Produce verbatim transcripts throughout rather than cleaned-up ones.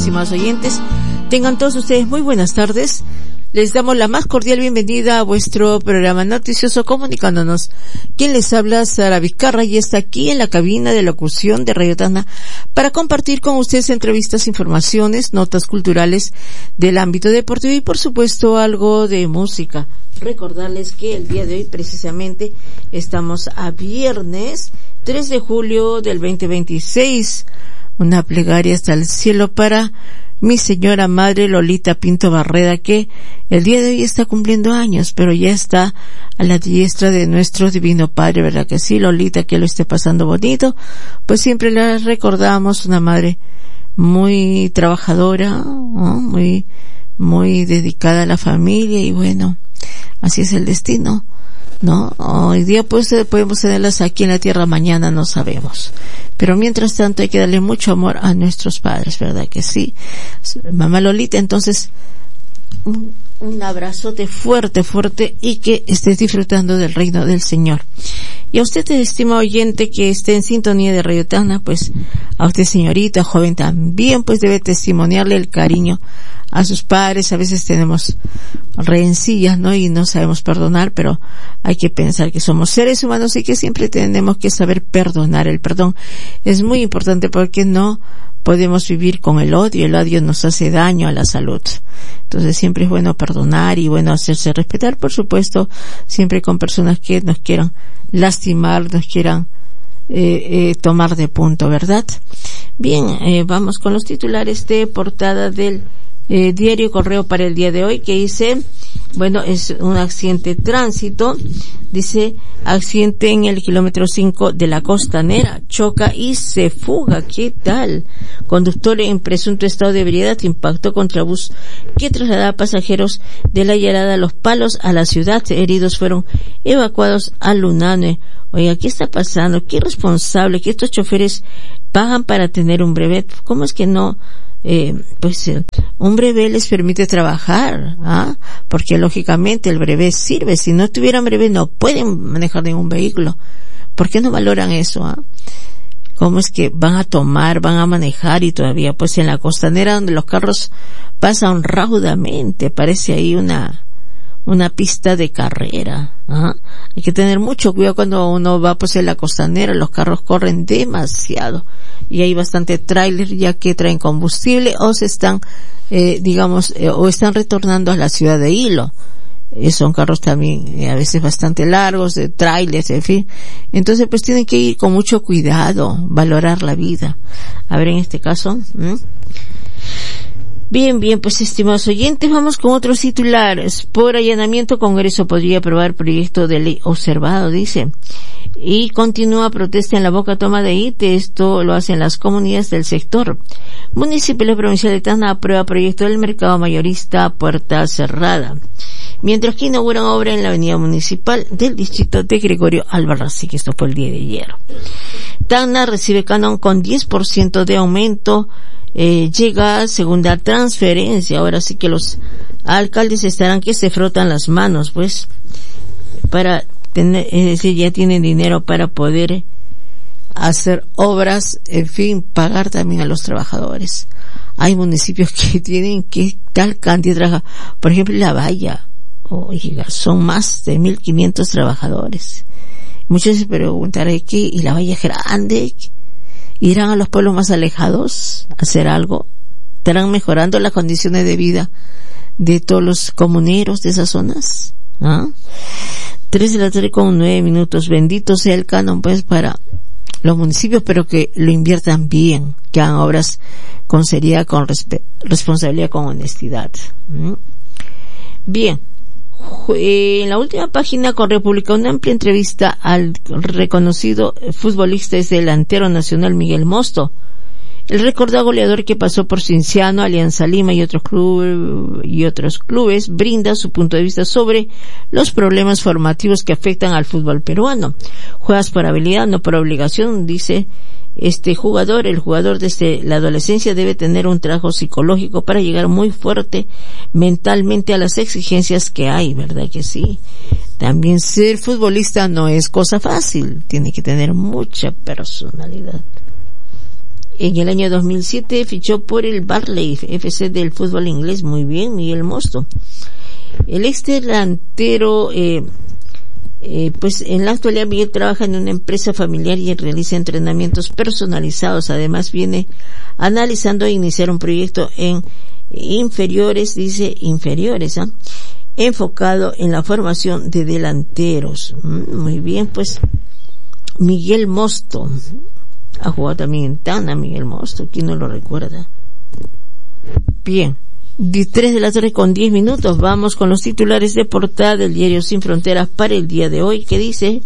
estimados oyentes. Tengan todos ustedes muy buenas tardes. Les damos la más cordial bienvenida a vuestro programa noticioso Comunicándonos. Quien les habla, Sara Vizcarra, y está aquí en la cabina de locución de Radio Tacna para compartir con ustedes entrevistas, informaciones, notas culturales del ámbito deportivo y, por supuesto, algo de música. Recordarles que el día de hoy, precisamente, estamos a viernes tres de julio del veinte veintiséis. Una plegaria hasta el cielo para mi señora madre Lolita Pinto Barreda, que el día de hoy está cumpliendo años, pero ya está a la diestra de nuestro divino Padre, ¿verdad que sí, Lolita? Que lo esté pasando bonito. Pues siempre la recordamos, una madre muy trabajadora, ¿no? muy muy dedicada a la familia, y bueno, así es el destino, ¿no? Hoy día pues podemos tenerlas aquí en la tierra, mañana no sabemos. Pero mientras tanto hay que darle mucho amor a nuestros padres, ¿verdad que sí? Mamá Lolita, entonces, un, un abrazote fuerte, fuerte, y que estés disfrutando del reino del Señor. Y a usted, estimado oyente, que esté en sintonía de Radio Tacna, pues, a usted, señorita, joven, también, pues, debe testimoniarle el cariño a sus padres. A veces tenemos rencillas, ¿no? Y no sabemos perdonar, pero hay que pensar que somos seres humanos y que siempre tenemos que saber perdonar. El perdón es muy importante porque no podemos vivir con el odio. El odio nos hace daño a la salud. Entonces siempre es bueno perdonar y bueno hacerse respetar, por supuesto, siempre con personas que nos quieran lastimar, nos quieran eh, eh, tomar de punto, ¿verdad? Bien, eh, vamos con los titulares de portada del Eh, diario Correo para el día de hoy, que dice, bueno, es un accidente de tránsito, dice, accidente en el kilómetro cinco de la Costanera, choca y se fuga. ¿Qué tal? Conductor en presunto estado de ebriedad impactó contra bus que trasladaba pasajeros de la Yarada Los Palos a la ciudad. Heridos fueron evacuados a Lunane. Oiga, ¿qué está pasando? Qué irresponsable que estos choferes pagan para tener un brevet. ¿Cómo es que no? Eh, pues eh, un brevet les permite trabajar, ¿ah? Porque lógicamente el brevet sirve. Si no tuvieran brevet no pueden manejar ningún vehículo. ¿Por qué no valoran eso? ¿Ah? ¿Cómo es que van a tomar, van a manejar y todavía pues en la Costanera, donde los carros pasan raudamente, parece ahí una una pista de carrera? ¿Ah? Hay que tener mucho cuidado cuando uno va pues en la Costanera, los carros corren demasiado y hay bastante tráiler ya que traen combustible o se están eh, digamos eh, o están retornando a la ciudad de Hilo. Eh, son carros también eh, a veces bastante largos, de trailers, en fin. Entonces pues tienen que ir con mucho cuidado, valorar la vida. A ver, en este caso, ¿eh? Bien, bien, pues estimados oyentes, vamos con otros titulares. Por allanamiento, Congreso podría aprobar proyecto de ley observado, dice. Y continúa protesta en la Boca Toma de Ite. Esto lo hacen las comunidades del sector. Municipio Provincial de Tacna aprueba proyecto del mercado mayorista Puerta Cerrada. Mientras que inauguran obra en la avenida municipal del distrito de Gregorio Albarracín, que esto fue el día de ayer. Tacna recibe canon con diez por ciento de aumento. Eh, llega segunda transferencia. Ahora sí que los alcaldes estarán que se frotan las manos, pues, para tener, es decir, ya tienen dinero para poder hacer obras, en fin, pagar también a los trabajadores. Hay municipios que tienen que tal cantidad de trabajadores. Por ejemplo, La Valla, oiga, son más de mil quinientos trabajadores. Muchos se preguntarán, ¿qué? ¿Y La Valla es grande? ¿Irán a los pueblos más alejados a hacer algo? ¿Estarán mejorando las condiciones de vida de todos los comuneros de esas zonas? ¿Ah? Tres de la tarde con nueve minutos. Bendito sea el canon pues para los municipios, pero que lo inviertan bien, que hagan obras con seriedad, con respe- responsabilidad, con honestidad. ¿Mm? Bien. En la última página, Correo publica una amplia entrevista al reconocido futbolista, es delantero nacional Miguel Mosto, el recordado goleador que pasó por Cienciano, Alianza Lima y otros clubes y otros clubes. Brinda su punto de vista sobre los problemas formativos que afectan al fútbol peruano. Juegas por habilidad, no por obligación, dice este jugador. El jugador desde la adolescencia debe tener un trabajo psicológico para llegar muy fuerte mentalmente a las exigencias que hay, ¿verdad que sí? También ser futbolista no es cosa fácil, tiene que tener mucha personalidad. En el año dos mil siete fichó por el Barley F C del fútbol inglés. Muy bien, Miguel Mosto. El ex delantero, eh, eh, pues en la actualidad Miguel trabaja en una empresa familiar y realiza entrenamientos personalizados. Además viene analizando iniciar un proyecto en inferiores, dice inferiores, ¿ah? enfocado en la formación de delanteros. Muy bien, pues Miguel Mosto ha jugado también en Tacna. Miguel Mosto, ¿quién no lo recuerda? Bien, tres de la tarde con diez minutos. Vamos con los titulares de portada del diario Sin Fronteras para el día de hoy, que dice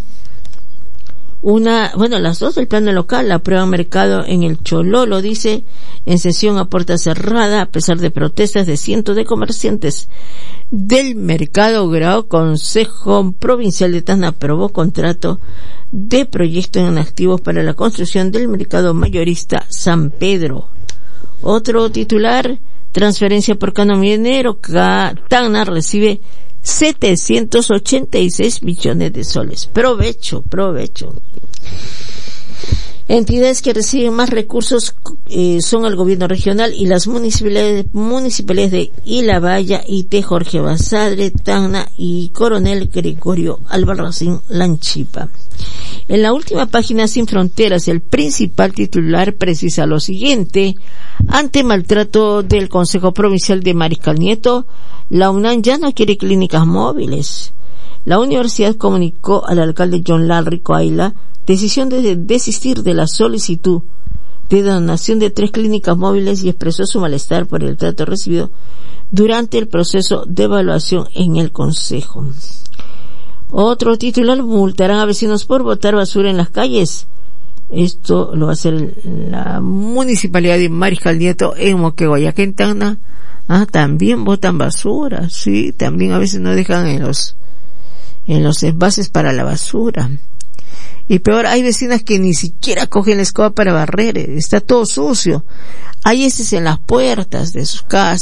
una, bueno, las dos del plano local aprueban mercado en el Chololo, dice, en sesión a puerta cerrada, a pesar de protestas de cientos de comerciantes del mercado Grau. Consejo Provincial de Tacna aprobó contrato de proyecto en activos para la construcción del mercado mayorista San Pedro. Otro titular, transferencia por canon minero, Tacna recibe setecientos ochenta y seis millones de soles. Provecho, provecho. Entidades que reciben más recursos eh, son el gobierno regional y las municipalidades, municipalidades de Ilabaya, Ite, Jorge Basadre, Tacna y Coronel Gregorio Albarracín Lanchipa. En la última página Sin Fronteras, el principal titular precisa lo siguiente: ante maltrato del Consejo Provincial de Mariscal Nieto, la UNAM ya no quiere clínicas móviles. La universidad comunicó al alcalde John Larry Coaila decisión de desistir de la solicitud de donación de tres clínicas móviles y expresó su malestar por el trato recibido durante el proceso de evaluación en el Consejo. Otro titular, multarán a vecinos por botar basura en las calles. Esto lo va a hacer la Municipalidad de Mariscal Nieto en Moquegua, que en Tacna ah, también botan basura, sí, también a veces no dejan en los en los envases para la basura. Y peor, hay vecinas que ni siquiera cogen la escoba para barrer, está todo sucio. Hay heces en las puertas de sus casas.